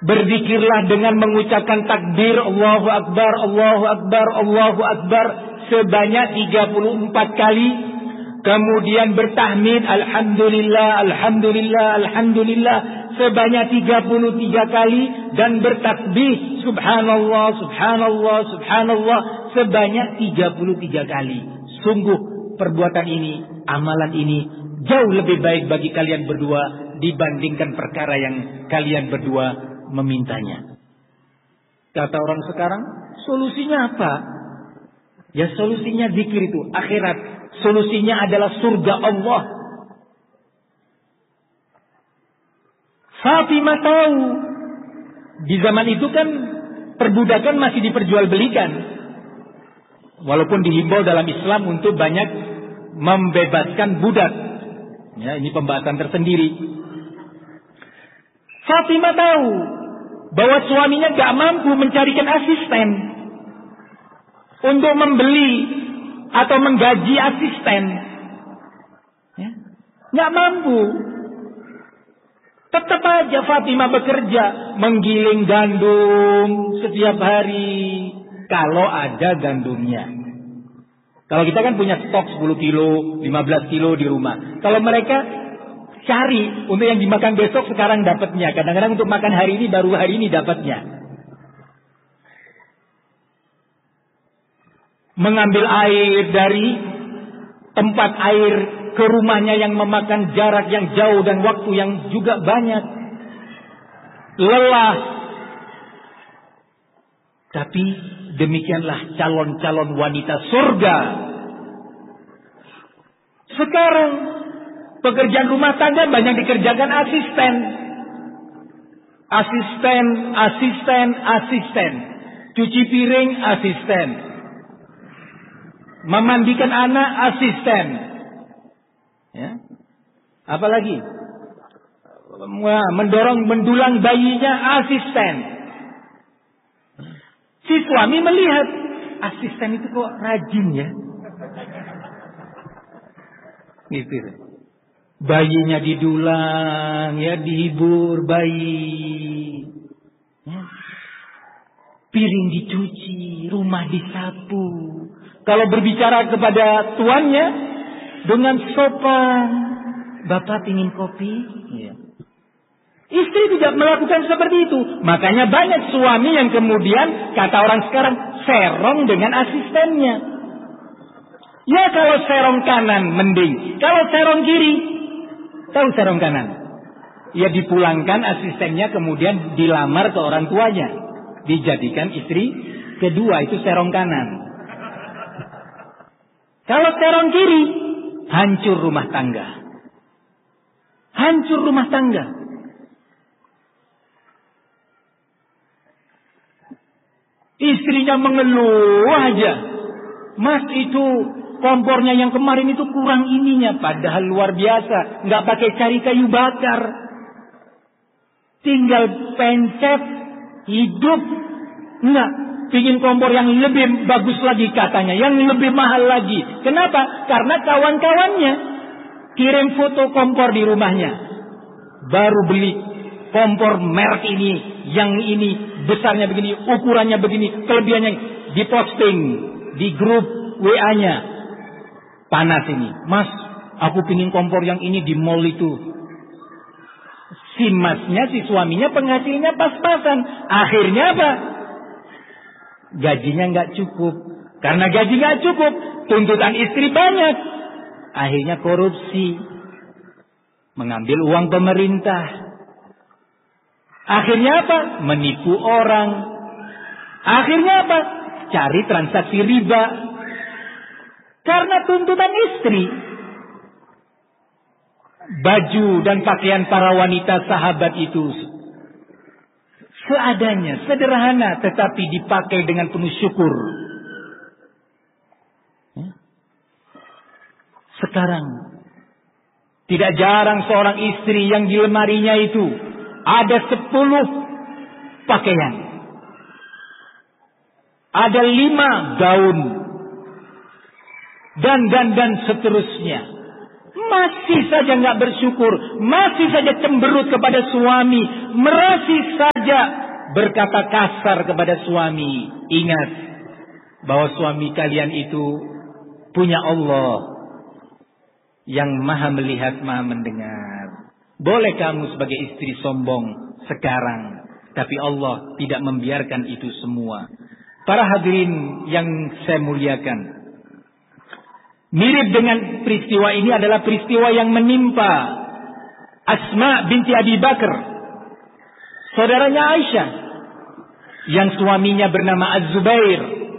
Berzikirlah dengan mengucapkan takbir Allahu Akbar, Allahu Akbar, Allahu Akbar sebanyak 34 kali. Kemudian bertahmid Alhamdulillah, Alhamdulillah, Alhamdulillah sebanyak 33 kali. Dan bertasbih Subhanallah, Subhanallah, Subhanallah sebanyak 33 kali. Sungguh perbuatan ini, amalan ini jauh lebih baik bagi kalian berdua dibandingkan perkara yang kalian berdua memintanya. Kata orang sekarang, solusinya apa? Ya solusinya zikir itu, akhirat. Solusinya adalah surga Allah. Fatimah tahu. Di zaman itu kan perbudakan masih diperjualbelikan. Walaupun dihimbau dalam Islam untuk banyak membebaskan budak. Ya, ini pembahasan tersendiri. Fatimah tahu bahwa suaminya gak mampu mencarikan asisten untuk membeli atau menggaji asisten. Ya, gak mampu. Tetap aja Fatimah bekerja, menggiling gandum setiap hari. Kalau ada gandumnya. Kalau kita kan punya stok 10 kilo, 15 kilo di rumah. Kalau mereka cari untuk yang dimakan besok sekarang dapatnya. Kadang-kadang untuk makan hari ini baru hari ini dapatnya. Mengambil air dari tempat air ke rumahnya yang memakan jarak yang jauh dan waktu yang juga banyak. Lelah. Tapi demikianlah calon-calon wanita surga. Sekarang pekerjaan rumah tangga banyak dikerjakan asisten. Asisten, asisten, asisten. Cuci piring, asisten. Memandikan anak, asisten. Ya. Apalagi? Mendulang bayinya, asisten. Si suami melihat, asisten itu kok rajin ya. Gitu. Bayinya didulang, ya dihibur bayi. Ya. Piring dicuci, rumah disapu. Kalau berbicara kepada tuannya dengan sopan, Bapak ingin kopi? Ya. Istri tidak melakukan seperti itu. Makanya banyak suami yang kemudian kata orang sekarang serong dengan asistennya. Ya kalau serong kanan mending. Kalau serong kiri, tahu serong kanan? Ya dipulangkan asistennya kemudian dilamar ke orang tuanya. Dijadikan istri kedua, itu serong kanan. Kalau serong kiri, hancur rumah tangga. Hancur rumah tangga. Istrinya mengeluh aja. Mas itu kompornya yang kemarin itu kurang ininya. Padahal luar biasa. Nggak pakai cari kayu bakar. Tinggal pencet. Hidup. Enggak. Pingin kompor yang lebih bagus lagi katanya. Yang lebih mahal lagi. Kenapa? Karena kawan-kawannya kirim foto kompor di rumahnya. Baru beli kompor merek ini. Yang ini besarnya begini. Ukurannya begini. Kelebihannya diposting di grup WA-nya. Panas ini. Mas, aku pingin kompor yang ini di mall itu. Si masnya, si suaminya penghasilnya pas-pasan. Akhirnya apa? Gajinya nggak cukup. Karena gaji nggak cukup, tuntutan istri banyak. Akhirnya korupsi. Mengambil uang pemerintah. Akhirnya apa? Menipu orang. Akhirnya apa? Cari transaksi riba. Karena tuntutan istri. Baju dan pakaian para wanita sahabat itu seadanya, sederhana, tetapi dipakai dengan penuh syukur. Sekarang tidak jarang seorang istri yang di lemarinya itu ada 10 pakaian, ada 5 gaun, dan seterusnya. masih saja nggak bersyukur, masih saja cemberut kepada suami, masih saja berkata kasar kepada suami. Ingat bahwa suami kalian itu punya Allah yang maha melihat, maha mendengar. Boleh kamu sebagai istri sombong sekarang, tapi Allah tidak membiarkan itu semua. Para hadirin yang saya muliakan, mirip dengan peristiwa ini adalah peristiwa yang menimpa Asma binti Abi Bakar, saudaranya Aisyah, yang suaminya bernama Az-Zubair.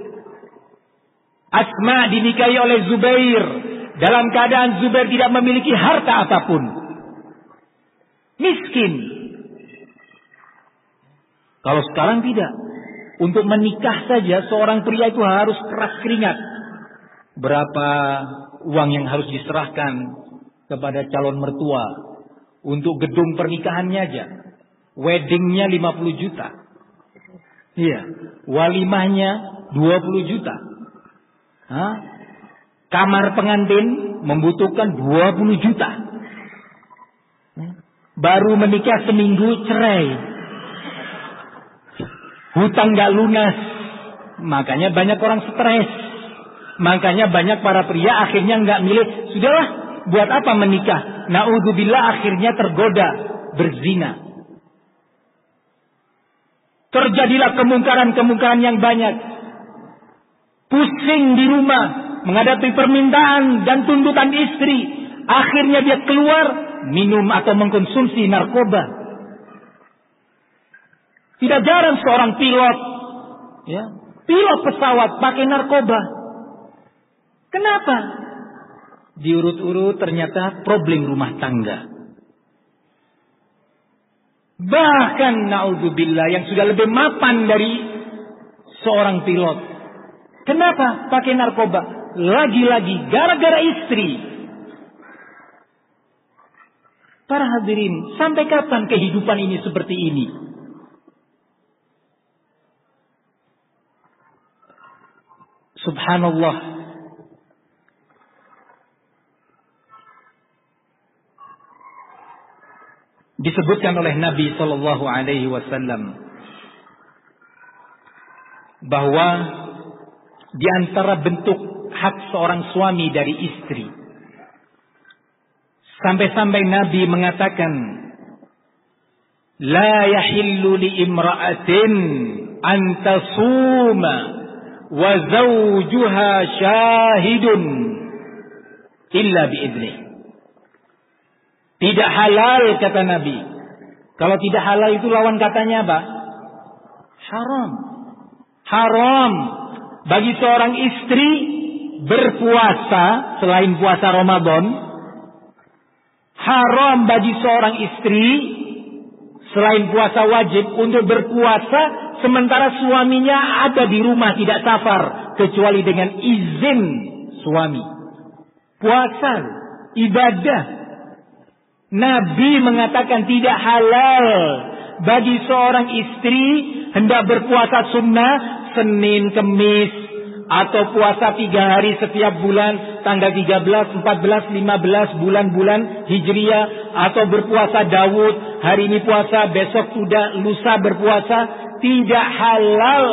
Asma dinikahi oleh Zubair dalam keadaan Zubair tidak memiliki harta apapun, miskin. Kalau sekarang tidak, untuk menikah saja seorang pria itu harus keras keringat. Berapa uang yang harus diserahkan kepada calon mertua untuk gedung pernikahannya aja. Weddingnya 50 juta. Iya, walimahnya 20 juta. Hah? Kamar pengantin membutuhkan 20 juta. Baru menikah seminggu cerai. Hutang gak lunas. Makanya banyak orang stres. Makanya banyak para pria akhirnya gak milih. Sudahlah, buat apa menikah? Na'udzubillah, akhirnya tergoda berzina. Terjadilah kemungkaran-kemungkaran yang banyak. Pusing di rumah menghadapi permintaan dan tuntutan istri. Akhirnya dia keluar minum atau mengkonsumsi narkoba. Tidak jarang seorang pilot, ya, pilot pesawat pakai narkoba. Kenapa? Diurut-urut ternyata problem rumah tangga. Bahkan na'udzubillah yang sudah lebih mapan dari seorang pilot. Kenapa pakai narkoba? Lagi-lagi gara-gara istri. Para hadirin, sampai kapan kehidupan ini seperti ini? Subhanallah. Disebutkan oleh Nabi Sallallahu Alaihi Wasallam bahwa di antara bentuk hak seorang suami dari istri, sampai-sampai Nabi mengatakan, la yahillu li imra'atin an tasuma wa zawjuha syahidun illa biidnih. Tidak halal, kata Nabi. Kalau tidak halal itu lawan katanya apa? Haram. Haram bagi seorang istri berpuasa selain puasa Ramadan. Haram bagi seorang istri selain puasa wajib untuk berpuasa sementara suaminya ada di rumah tidak safar, kecuali dengan izin suami. Puasa, ibadah. Nabi mengatakan tidak halal bagi seorang istri hendak berpuasa sunnah Senin, Kemis, atau puasa 3 hari setiap bulan, tanggal 13, 14, 15 bulan-bulan Hijriah, atau berpuasa Daud, hari ini puasa, besok sudah, lusa berpuasa. Tidak halal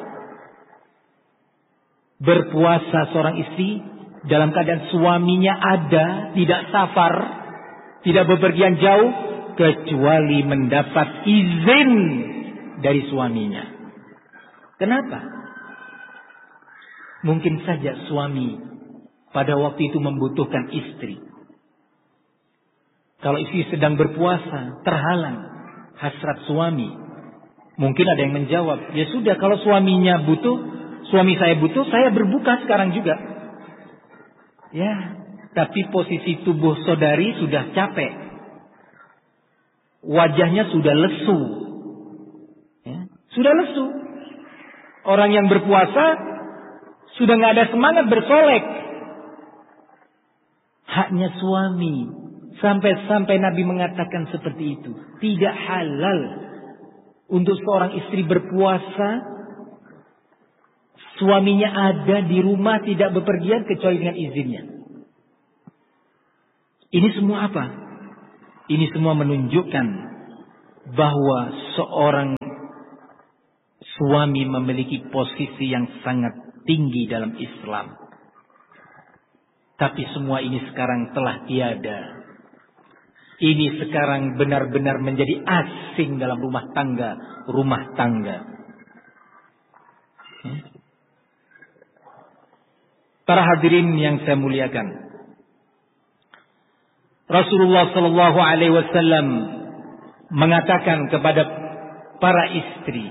berpuasa seorang istri dalam keadaan suaminya ada, tidak safar, tidak bepergian jauh, kecuali mendapat izin dari suaminya. Kenapa? Mungkin saja suami pada waktu itu membutuhkan istri. Kalau istri sedang berpuasa, terhalang hasrat suami. Mungkin ada yang menjawab, ya sudah, kalau suaminya butuh, suami saya butuh, saya berbuka sekarang juga. Ya, tapi posisi tubuh saudari sudah capek. Wajahnya sudah lesu. Ya, sudah lesu. Orang yang berpuasa sudah nggak ada semangat bersolek. Haknya suami. Sampai-sampai Nabi mengatakan seperti itu. Tidak halal untuk seorang istri berpuasa, suaminya ada di rumah tidak bepergian kecuali dengan izinnya. Ini semua apa? Ini semua menunjukkan bahwa seorang suami memiliki posisi yang sangat tinggi dalam Islam. Tapi semua ini sekarang telah tiada. Ini sekarang benar-benar menjadi asing dalam rumah tangga. Para hadirin yang saya muliakan, Rasulullah sallallahu alaihi wasallam mengatakan kepada para istri,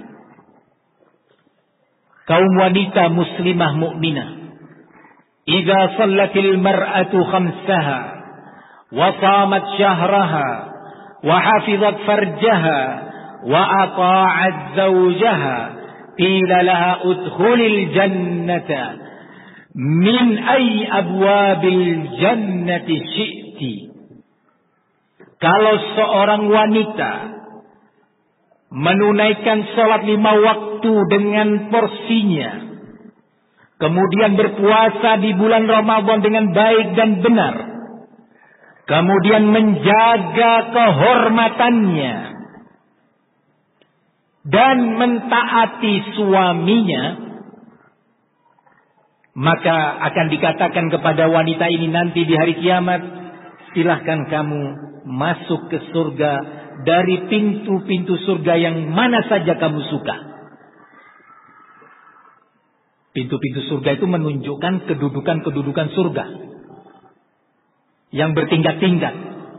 kaum wanita muslimah mukminah, "Idza shallatil mar'atu khamsaha wa shamat syahraha wa hafizat farjaha wa ata'at zawjaha qila laha udkhulil jannata min ayyi abwabil jannati syi'ti." Kalau seorang wanita menunaikan sholat 5 waktu dengan porsinya, kemudian berpuasa di bulan Ramadan dengan baik dan benar, kemudian menjaga kehormatannya dan mentaati suaminya, maka akan dikatakan kepada wanita ini nanti di hari kiamat, silahkan kamu masuk ke surga dari pintu-pintu surga yang mana saja kamu suka. Pintu-pintu surga itu menunjukkan kedudukan-kedudukan surga yang bertingkat-tingkat,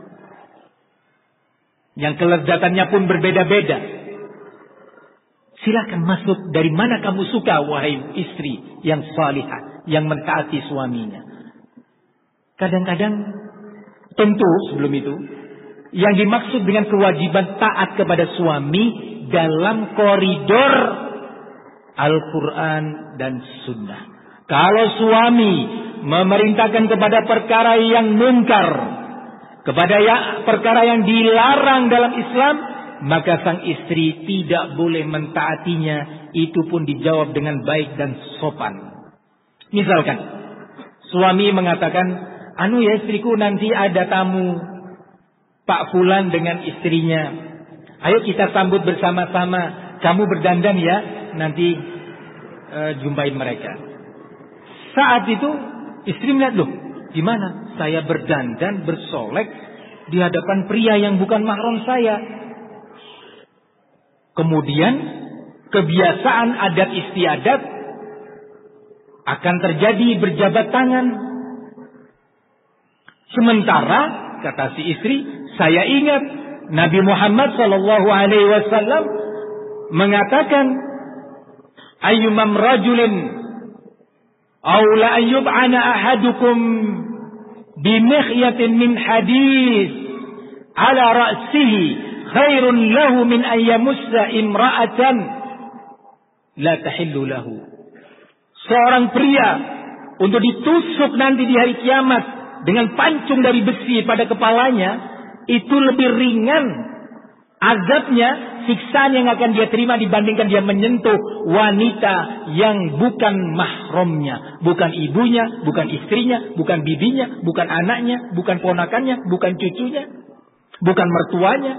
yang kelezatannya pun berbeda-beda. Silakan masuk dari mana kamu suka, wahai istri yang salihah, yang mentaati suaminya. Kadang-kadang, tentu sebelum itu, yang dimaksud dengan kewajiban taat kepada suami dalam koridor Al-Quran dan Sunnah. Kalau suami memerintahkan kepada perkara yang munkar, kepada perkara yang dilarang dalam Islam, maka sang istri tidak boleh mentaatinya. Itu pun dijawab dengan baik dan sopan. Misalkan suami mengatakan, "Anu ya istriku, nanti ada tamu Pak Fulan dengan istrinya. Ayo kita sambut bersama-sama. Kamu berdandan ya, nanti jumpain mereka." Saat itu istri melihat, loh, gimana? Saya berdandan, bersolek di hadapan pria yang bukan mahram saya. Kemudian kebiasaan adat istiadat akan terjadi berjabat tangan. Sementara kata si istri, saya ingat Nabi Muhammad sallallahu alaihi wasallam mengatakan, ayyumam rajulin aw la yub'ana ahadukum bimikhyatin min hadis ala ra'sihi khairun lahu min an yamussa imra'atan la tahillu lahu. Seorang pria untuk ditusuk nanti di hari kiamat dengan pancung dari besi pada kepalanya, itu lebih ringan azabnya, siksaan yang akan dia terima dibandingkan dia menyentuh wanita yang bukan mahramnya, bukan ibunya, bukan istrinya, bukan bibinya, bukan anaknya, bukan ponakannya, bukan cucunya, bukan mertuanya.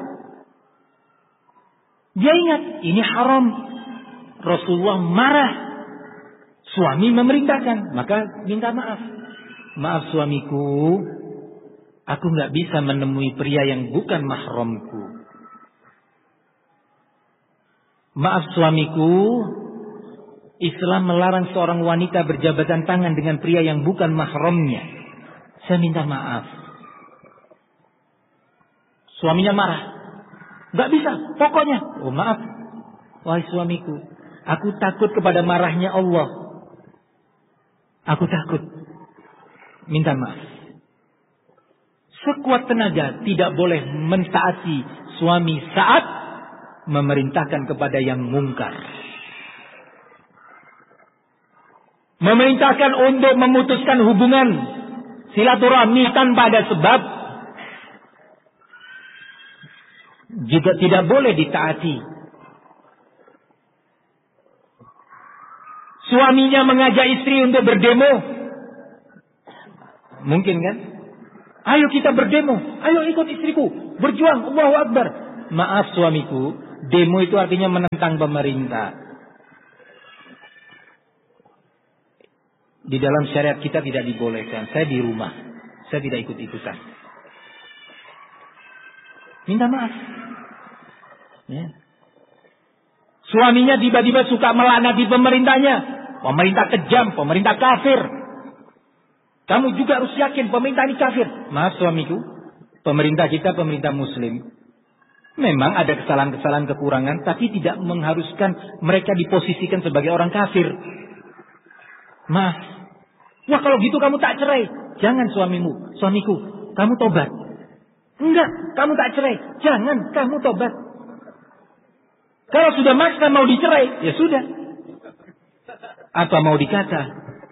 Dia ingat ini haram. Rasulullah marah. Suami memerintahkan, maka minta maaf. Maaf suamiku, aku nggak bisa menemui pria yang bukan mahramku. Maaf suamiku, Islam melarang seorang wanita berjabatan tangan dengan pria yang bukan mahramnya. Saya minta maaf. Suaminya marah. Nggak bisa, pokoknya. Oh maaf, wahai suamiku, aku takut kepada marahnya Allah. Aku takut. Minta maaf. Sekuat tenaga tidak boleh mentaati suami saat memerintahkan kepada yang mungkar. Memerintahkan untuk memutuskan hubungan silaturahmi tanpa ada sebab juga tidak boleh ditaati. Suaminya mengajak istri untuk berdemo. Mungkin kan? Ayo kita berdemo. Ayo ikut istriku. Berjuang. Allahu Akbar. Maaf suamiku. Demo itu artinya menentang pemerintah. Di dalam syariat kita tidak dibolehkan. Saya di rumah. Saya tidak ikut-ikutan. Minta maaf. Ya. Suaminya tiba-tiba suka melaknati pemerintahnya. Pemerintah kejam, pemerintah kafir. Kamu juga harus yakin pemerintah ini kafir. Maaf suamiku, pemerintah kita pemerintah muslim. Memang ada kesalahan-kesalahan, kekurangan, tapi tidak mengharuskan mereka diposisikan sebagai orang kafir. Maaf. Wah kalau gitu kamu tak cerai. Jangan suamiku, kamu tobat. Enggak, kamu tak cerai. Jangan, kamu tobat. Kalau sudah maksa mau dicerai, ya sudah. Apa mau dikata?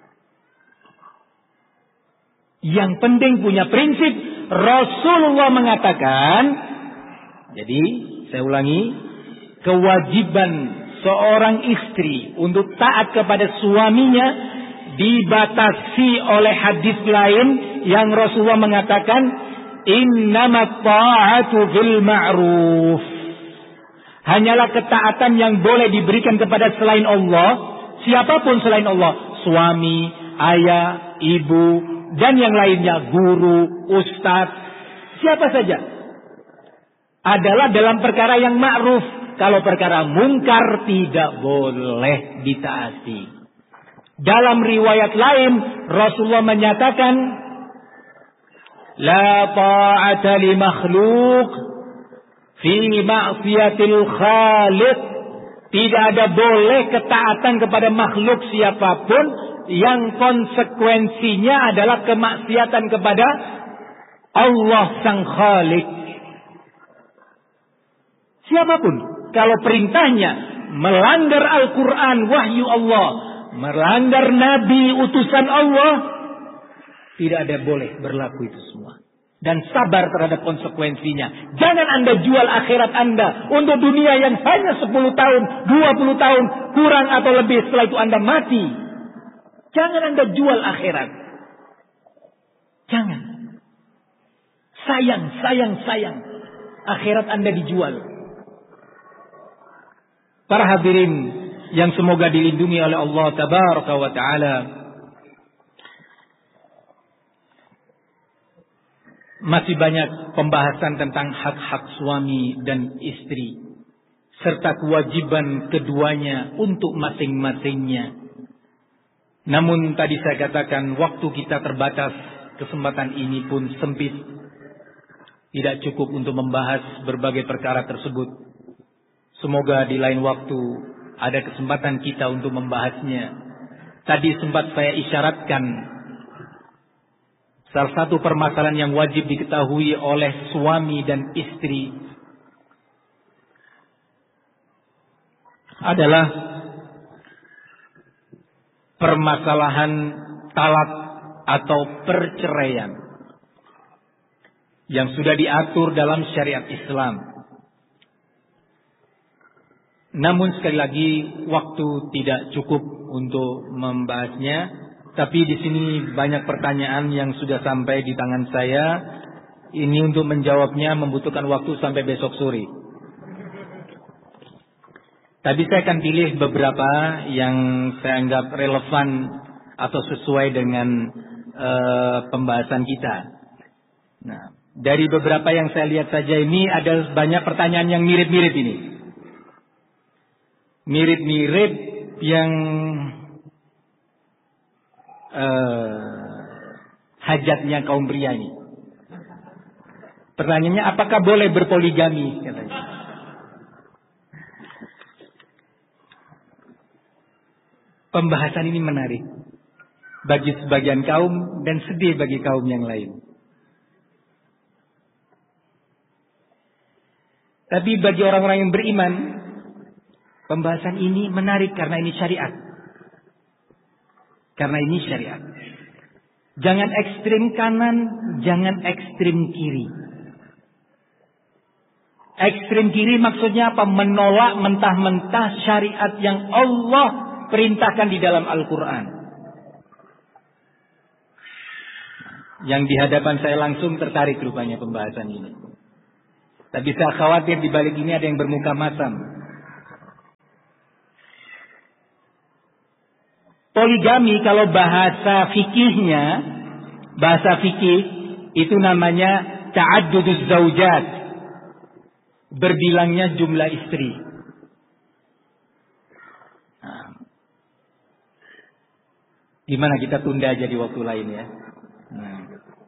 Yang penting punya prinsip. Rasulullah mengatakan, jadi saya ulangi, kewajiban seorang istri untuk taat kepada suaminya dibatasi oleh hadis lain yang Rasulullah mengatakan, innamat ta'atu fil ma'ruf. Hanyalah ketaatan yang boleh diberikan kepada selain Allah, siapapun selain Allah, suami, ayah, ibu, dan yang lainnya, guru, ustadz, siapa saja, adalah dalam perkara yang ma'ruf. Kalau perkara mungkar tidak boleh ditaati. Dalam riwayat lain, Rasulullah menyatakan, la ta'ata li makhluk fi ma'siyatil khaliq. Tidak ada boleh ketaatan kepada makhluk siapapun yang konsekuensinya adalah kemaksiatan kepada Allah Sang Khaliq. Siapapun, kalau perintahnya melanggar Al-Quran, wahyu Allah, melanggar Nabi, utusan Allah, tidak ada boleh berlaku itu semua. Dan sabar terhadap konsekuensinya. Jangan Anda jual akhirat Anda untuk dunia yang hanya 10 tahun, 20 tahun, kurang atau lebih, setelah itu Anda mati. Jangan Anda jual akhirat. Jangan. Sayang. Akhirat Anda dijual. Para hadirin yang semoga dilindungi oleh Allah Tabaraka wa Ta'ala. Masih banyak pembahasan tentang hak-hak suami dan istri, serta kewajiban keduanya untuk masing-masingnya. Namun tadi saya katakan waktu kita terbatas, kesempatan ini pun sempit. Tidak cukup untuk membahas berbagai perkara tersebut. Semoga di lain waktu ada kesempatan kita untuk membahasnya. Tadi sempat saya isyaratkan salah satu permasalahan yang wajib diketahui oleh suami dan istri adalah permasalahan talak atau perceraian yang sudah diatur dalam syariat Islam. Namun sekali lagi waktu tidak cukup untuk membahasnya. Tapi di sini banyak pertanyaan yang sudah sampai di tangan saya. Ini untuk menjawabnya membutuhkan waktu sampai besok sore. Tapi saya akan pilih beberapa yang saya anggap relevan atau sesuai dengan pembahasan kita. Nah, dari beberapa yang saya lihat saja ini ada banyak pertanyaan yang mirip-mirip ini. Mirip-mirip yang hajatnya kaum pria ini. Pertanyaannya, apakah boleh berpoligami? Katanya. Pembahasan ini menarik bagi sebagian kaum dan sedih bagi kaum yang lain. Tapi bagi orang-orang yang beriman, pembahasan ini menarik karena ini syariat. Karena ini syariat. Jangan ekstrim kanan, jangan ekstrim kiri. Ekstrim kiri maksudnya apa? Menolak mentah-mentah syariat yang Allah perintahkan di dalam Al-Quran. Yang di hadapan saya langsung tertarik rupanya pembahasan ini. Tapi saya khawatir di balik ini ada yang bermuka masam. Poligami kalau bahasa fikihnya, bahasa fikih itu namanya ta'adduduz zaujat. Berbilangnya jumlah istri. Nah, gimana kita tunda aja di waktu lain ya. Nah,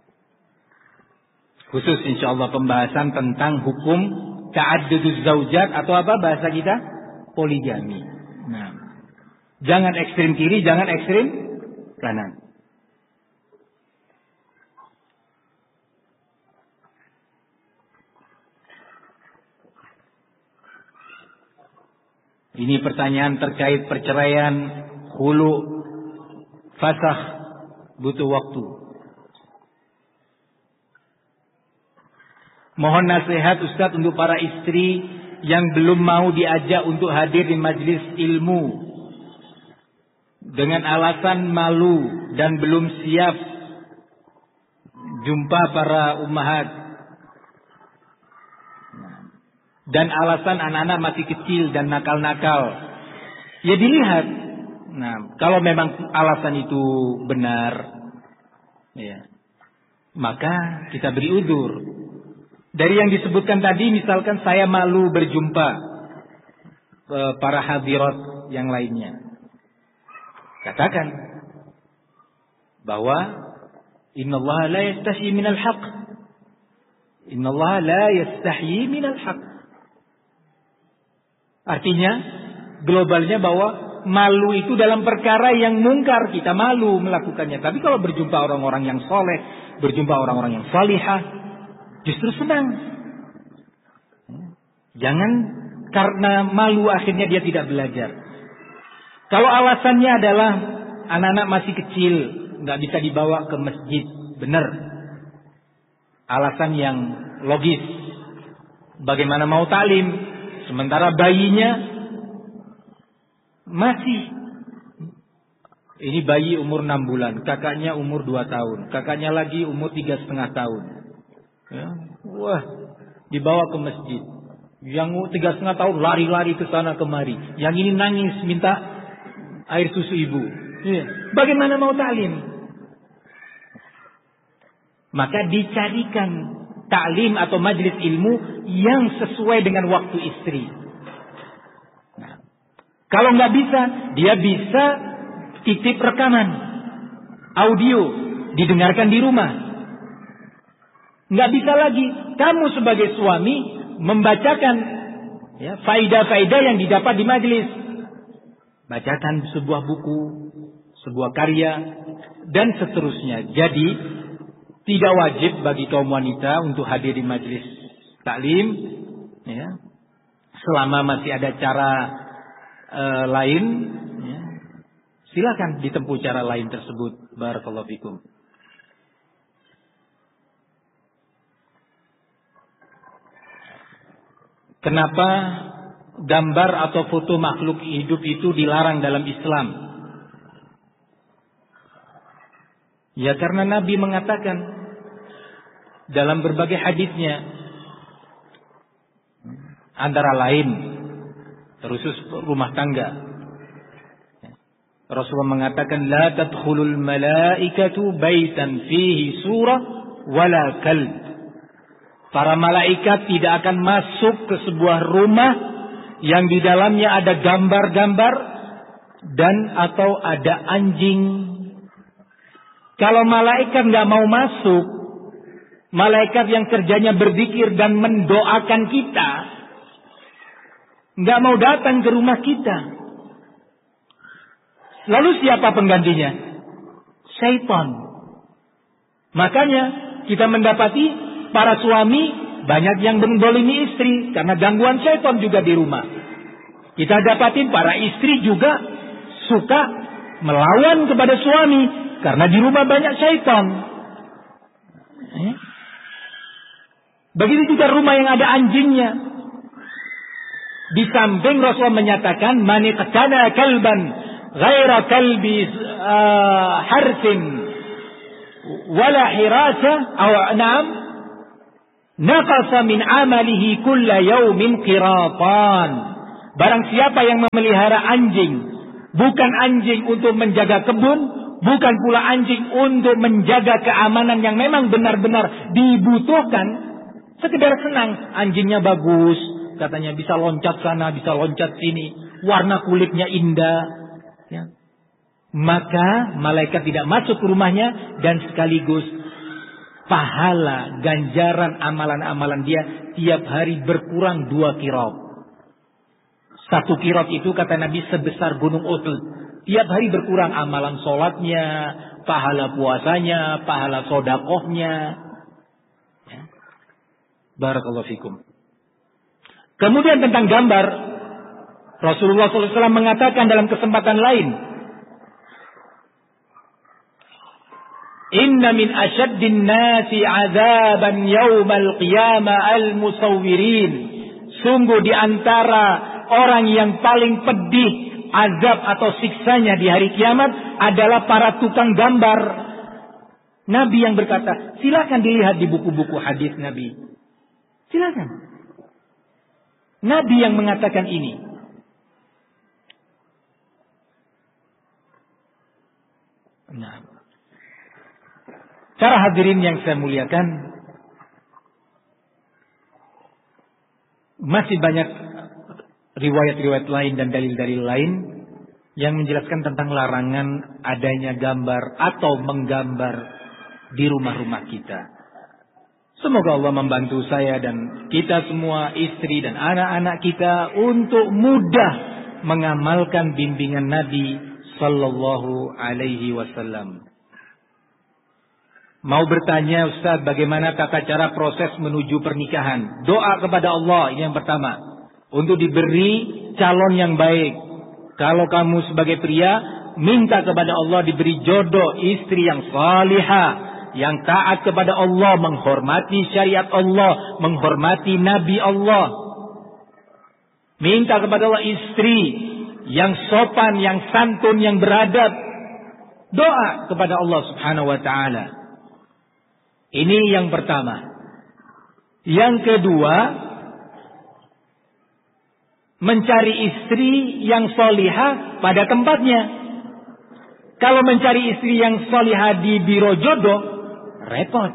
khusus insyaallah pembahasan tentang hukum ta'adduduz zaujat atau apa bahasa kita? Poligami. Nah, jangan ekstrim kiri, jangan ekstrim kanan. Ini pertanyaan terkait perceraian, khulu, fasakh, butuh waktu. Mohon nasihat Ustaz untuk para istri yang belum mau diajak untuk hadir di majlis ilmu dengan alasan malu dan belum siap jumpa para ummahat dan alasan anak-anak masih kecil dan nakal-nakal. Ya dilihat. Nah, kalau memang alasan itu benar, ya, maka kita beri udzur. Dari yang disebutkan tadi, misalkan saya malu berjumpa para hadirat yang lainnya. Katakan bahwa innallaha la yastahyi minal haqq. Innallaha la yastahyi minal haqq. Artinya globalnya bahwa malu itu dalam perkara yang mungkar, kita malu melakukannya. Tapi kalau berjumpa orang-orang yang soleh, berjumpa orang-orang yang salihah, justru senang. Jangan karena malu akhirnya dia tidak belajar. Kalau alasannya adalah anak-anak masih kecil, nggak bisa dibawa ke masjid, benar. Alasan yang logis. Bagaimana mau taklim? Sementara bayinya masih. Ini bayi umur 6 bulan. Kakaknya umur 2 tahun. Kakaknya lagi umur 3,5 tahun. Ya. Wah, dibawa ke masjid. Yang 3,5 tahun lari-lari ke sana kemari. Yang ini nangis minta air susu ibu. Ya. Bagaimana mau taklim? Maka dicarikan taklim atau majlis ilmu yang sesuai dengan waktu istri. Nah, kalau nggak bisa, dia bisa titip rekaman audio didengarkan di rumah. Nggak bisa lagi kamu sebagai suami membacakan ya, faidah-faidah yang didapat di majlis. Bacakan sebuah buku, sebuah karya, dan seterusnya. Jadi tidak wajib bagi kaum wanita untuk hadir di majlis taklim, ya, selama masih ada cara lain, ya, silakan ditempuh cara lain tersebut. Barakallahu fikum. Kenapa gambar atau foto makhluk hidup itu dilarang dalam Islam? Ya karena Nabi mengatakan dalam berbagai hadisnya, antara lain terusus rumah tangga, Rasulullah mengatakan la tadkhulul malaikatu baitan fihi surah wala kalb. Para malaikat tidak akan masuk ke sebuah rumah yang di dalamnya ada gambar-gambar dan atau ada anjing. Kalau malaikat nggak mau masuk, malaikat yang kerjanya berzikir dan mendoakan kita, nggak mau datang ke rumah kita. Lalu siapa penggantinya? Syaitan. Makanya kita mendapati para suami banyak yang mendolimi istri karena gangguan syaitan juga di rumah. Kita dapatin para istri juga suka melawan kepada suami karena di rumah banyak syaitan. Begitu juga rumah yang ada anjingnya. Di samping Rasulullah menyatakan man iqtana kalban ghaira kalbi harsin wala hirasa aw na'am naqasa min amalihi kulla yaumin qiratan. Barang siapa yang memelihara anjing, bukan anjing untuk menjaga kebun, bukan pula anjing untuk menjaga keamanan yang memang benar-benar dibutuhkan, sekedar senang, anjingnya bagus, katanya bisa loncat sana, bisa loncat sini, warna kulitnya indah, ya. Maka malaikat tidak masuk ke rumahnya, dan sekaligus pahala ganjaran amalan-amalan dia tiap hari berkurang 2 qirab. 1 qirab itu kata Nabi sebesar gunung Uhud. Tiap hari berkurang amalan sholatnya, pahala puasanya, pahala sodakohnya. Ya. Barakallahu fikum. Kemudian tentang gambar, Rasulullah SAW mengatakan dalam kesempatan lain, Inna min asyaddin nasi azaban yawmal qiyamah al-musawwirin. Sungguh di antara orang yang paling pedih azab atau siksanya di hari kiamat adalah para tukang gambar. Nabi yang berkata, silakan dilihat di buku-buku hadis Nabi. Silakan. Nabi yang mengatakan ini. Nah, para hadirin yang saya muliakan, masih banyak riwayat-riwayat lain dan dalil-dalil lain yang menjelaskan tentang larangan adanya gambar atau menggambar di rumah-rumah kita. Semoga Allah membantu saya dan kita semua, istri dan anak-anak kita, untuk mudah mengamalkan bimbingan Nabi Sallallahu Alaihi Wasallam. Mau bertanya, Ustaz, bagaimana tata cara proses menuju pernikahan? Doa kepada Allah, ini yang pertama, untuk diberi calon yang baik. Kalau kamu sebagai pria, minta kepada Allah diberi jodoh istri yang salihah, yang taat kepada Allah, menghormati syariat Allah, menghormati Nabi Allah. Minta kepada Allah istri yang sopan, yang santun, yang beradab. Doa kepada Allah Subhanahu wa taala. Ini yang pertama. Yang kedua, mencari istri yang solihah pada tempatnya. Kalau mencari istri yang solihah di biro jodoh, repot.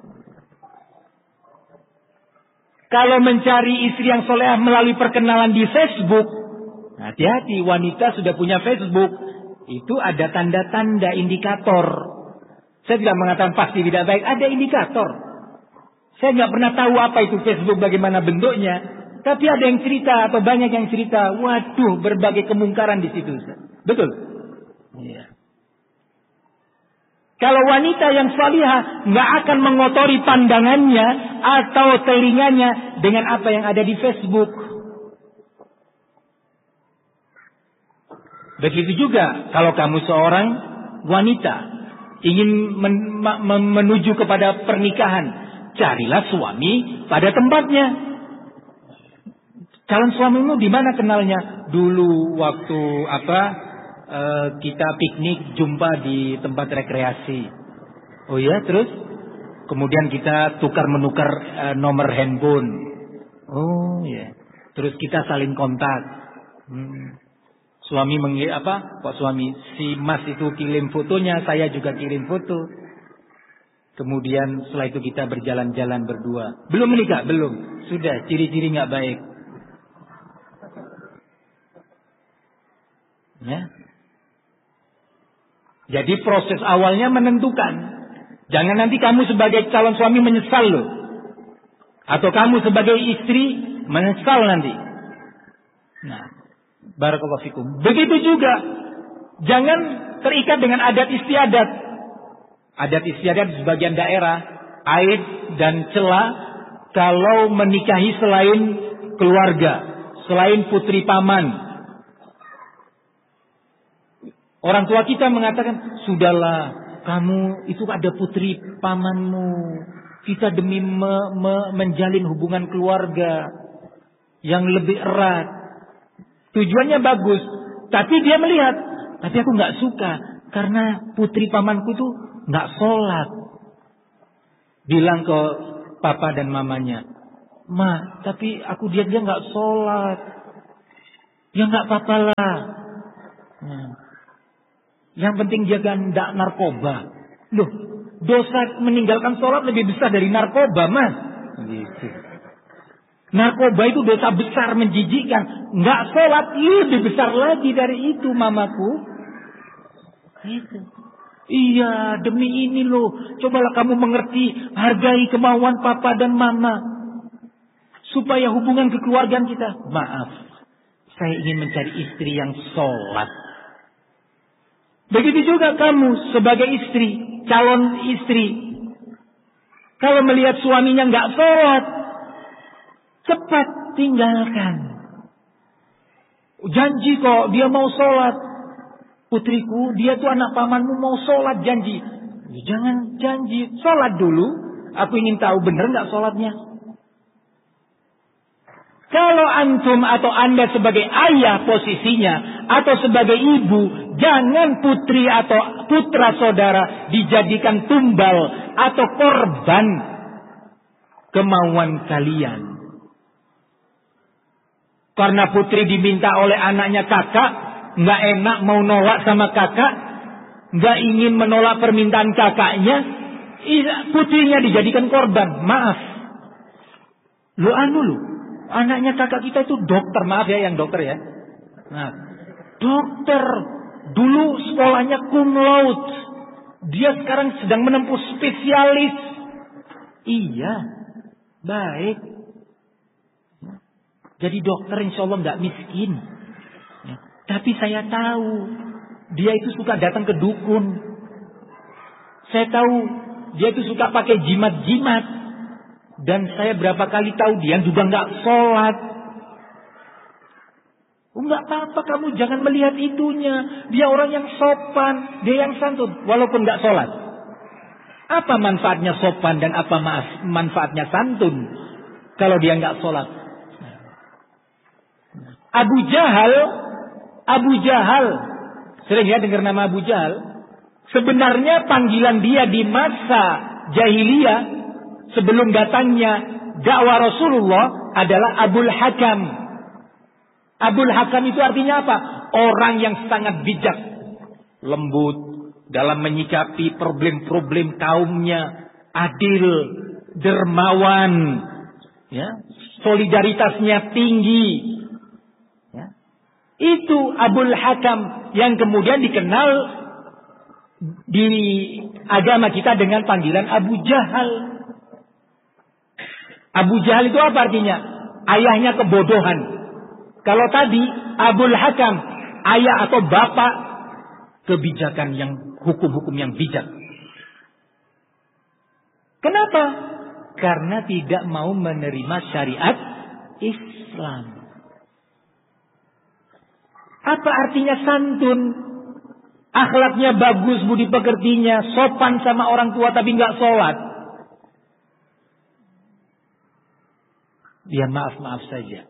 Kalau mencari istri yang solihah melalui perkenalan di Facebook, hati-hati, wanita sudah punya Facebook, itu ada tanda-tanda indikator. Saya tidak mengatakan pasti tidak baik, ada indikator. Saya nggak pernah tahu apa itu Facebook, bagaimana bentuknya. Tapi ada yang cerita atau banyak yang cerita, waduh, berbagai kemungkaran di situ. Betul? Iya. Kalau wanita yang salihah nggak akan mengotori pandangannya atau telinganya dengan apa yang ada di Facebook. Begitu juga kalau kamu seorang wanita ingin menuju kepada pernikahan, carilah suami pada tempatnya. Calon suamimu di mana kenalnya? Dulu waktu kita piknik jumpa di tempat rekreasi. Oh ya, terus kemudian kita tukar menukar nomor handphone. Oh ya, terus kita saling kontak. Suami suami si Mas itu kirim fotonya, saya juga kirim foto. Kemudian setelah itu kita berjalan-jalan berdua. Belum menikah, belum. Sudah ciri-ciri nggak baik. Ya. Jadi proses awalnya menentukan. Jangan nanti kamu sebagai calon suami menyesal loh. Atau kamu sebagai istri menyesal nanti. Nah, barakallahu fikum. Begitu juga, jangan terikat dengan adat istiadat. Adat istiadat di sebagian daerah, aib dan celah kalau menikahi selain keluarga, selain putri paman. Orang tua kita mengatakan, sudahlah, kamu itu ada putri pamanmu. Kita demi menjalin hubungan keluarga yang lebih erat. Tujuannya bagus, tapi dia melihat, tapi aku nggak suka karena putri pamanku tuh nggak sholat, bilang ke papa dan mamanya, "Ma, tapi aku dia nggak sholat." "Ya nggak apa-apa lah. Yang penting dia nggak narkoba." Loh, dosa meninggalkan sholat lebih besar dari narkoba, Mas. Gitu. Narkoba itu dosa besar, menjijikkan. Nggak sholat lebih besar lagi dari itu, mamaku. Itu. Iya, demi ini loh. Cobalah kamu mengerti, hargai kemauan papa dan mama. Supaya hubungan kekeluargaan kita. Maaf, saya ingin mencari istri yang sholat. Begitu juga kamu sebagai istri, calon istri. Kalau melihat suaminya nggak sholat, cepat tinggalkan. Janji kok dia mau sholat. Putriku, dia tuh anak pamanmu mau sholat, janji. Jangan janji, sholat dulu. Aku ingin tahu benar nggak sholatnya. Kalau antum atau anda sebagai ayah posisinya, atau sebagai ibu, jangan putri atau putra saudara dijadikan tumbal atau korban kemauan kalian. Karena putri diminta oleh anaknya kakak, nggak enak mau nolak sama kakak, nggak ingin menolak permintaan kakaknya, putrinya dijadikan korban. Maaf, lu anaknya kakak kita itu dokter, maaf ya yang dokter ya. Nah, dokter dulu sekolahnya cum laude, dia sekarang sedang menempuh spesialis. Iya, baik. Jadi dokter insya Allah nggak miskin. Tapi saya tahu dia itu suka datang ke dukun. Saya tahu dia itu suka pakai jimat-jimat. Dan saya berapa kali tahu dia juga nggak sholat. Nggak apa-apa, kamu jangan melihat itunya. Dia orang yang sopan, dia yang santun, walaupun nggak sholat. Apa manfaatnya sopan dan apa manfaatnya santun kalau dia nggak sholat? Abu Jahal, sering ya dengar nama Abu Jahal. Sebenarnya panggilan dia di masa jahiliyah sebelum datangnya dakwah Rasulullah adalah Abul Hakam. Abul Hakam itu artinya apa? Orang yang sangat bijak, lembut dalam menyikapi problem-problem kaumnya, adil, dermawan, ya, solidaritasnya tinggi. Itu Abul Hakam yang kemudian dikenal di agama kita dengan panggilan Abu Jahal. Abu Jahal itu apa artinya? Ayahnya kebodohan. Kalau tadi Abul Hakam, ayah atau bapak kebijakan yang hukum-hukum yang bijak. Kenapa? Karena tidak mau menerima syariat Islam. Apa artinya santun? Akhlaknya bagus, budi pekertinya, sopan sama orang tua tapi nggak sholat. Dia maaf-maaf saja.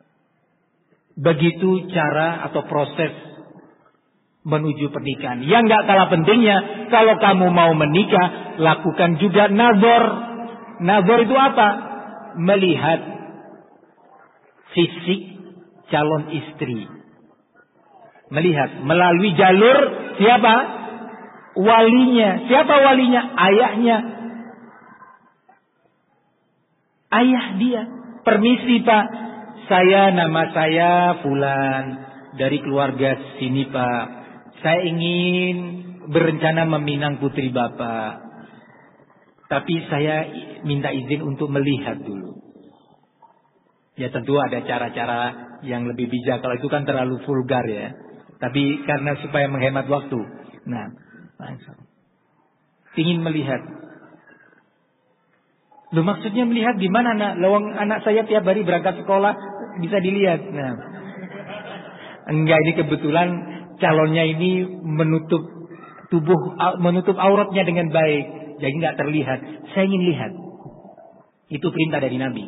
Begitu cara atau proses menuju pernikahan. Yang nggak kalah pentingnya, kalau kamu mau menikah, lakukan juga nazar. Nazar itu apa? Melihat fisik calon istri. Melihat melalui jalur siapa? Walinya. Siapa walinya? Ayahnya. Ayah dia. Permisi Pak, nama saya Fulan dari keluarga sini Pak. Saya ingin berencana meminang putri Bapak. Tapi saya minta izin untuk melihat dulu. Ya tentu ada cara-cara yang lebih bijak. Kalau itu kan terlalu vulgar ya. Tapi karena supaya menghemat waktu. Nah, langsung. Ingin melihat. Loh maksudnya melihat di mana nak? Lawang anak saya tiap hari berangkat sekolah bisa dilihat. Nah, enggak, ini kebetulan calonnya ini menutup auratnya dengan baik. Jadi nggak terlihat. Saya ingin lihat. Itu perintah dari Nabi.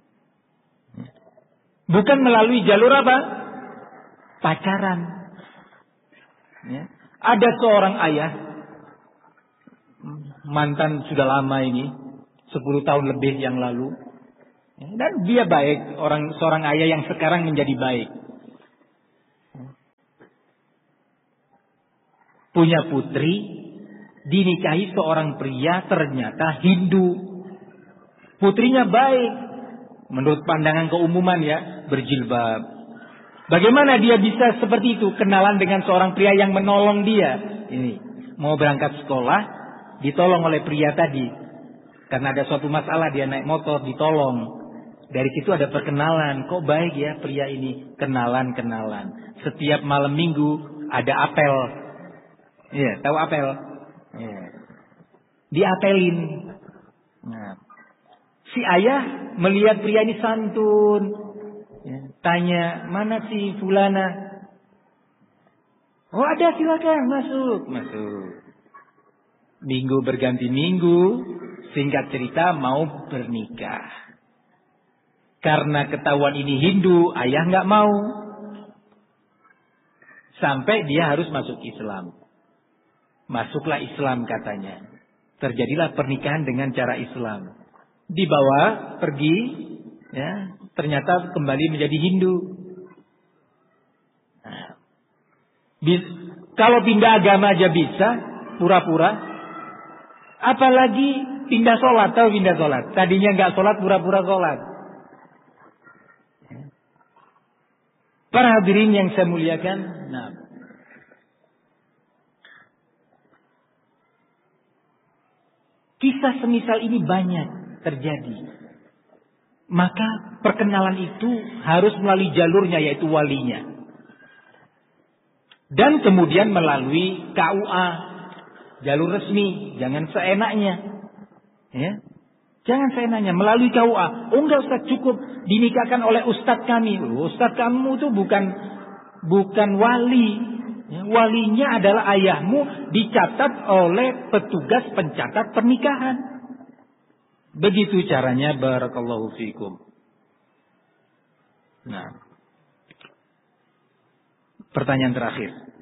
Bukan melalui jalur apa? Pacaran. Ya. Ada seorang ayah, mantan sudah lama ini, 10 tahun lebih yang lalu. Dan dia baik, seorang ayah yang sekarang menjadi baik. Punya putri, dinikahi seorang pria ternyata Hindu. Putrinya baik, menurut pandangan keumuman ya, berjilbab. Bagaimana dia bisa seperti itu? Kenalan dengan seorang pria yang menolong dia. Ini, mau berangkat sekolah, ditolong oleh pria tadi. Karena ada suatu masalah, dia naik motor, ditolong. Dari situ ada perkenalan. Kok baik ya pria ini? Kenalan. Setiap malam minggu ada apel. Iya, tahu apel? Iya. Diapelin. Nah, si ayah melihat pria ini santun. Ya, tanya, mana si fulana? Oh ada, silakan masuk. Minggu berganti minggu, singkat cerita mau bernikah. Karena ketahuan ini Hindu, ayah nggak mau. Sampai dia harus masuk Islam. Masuklah Islam katanya. Terjadilah pernikahan dengan cara Islam. Dibawa pergi, ya, ternyata kembali menjadi Hindu. Nah, kalau pindah agama aja bisa, pura-pura. Apalagi pindah sholat, tahu pindah sholat. Tadinya nggak sholat, pura-pura sholat. Para hadirin yang saya muliakan, nah, kisah semisal ini banyak terjadi. Maka perkenalan itu harus melalui jalurnya, yaitu walinya. Dan kemudian melalui KUA, jalur resmi, jangan seenaknya. Ya. Jangan seenaknya, melalui KUA. Oh enggak Ustaz, cukup dinikahkan oleh Ustaz kami. Ustaz kamu itu bukan wali. Ya, walinya adalah ayahmu, dicatat oleh petugas pencatat pernikahan. Begitu caranya, barakallahu fikum. Nah, pertanyaan terakhir.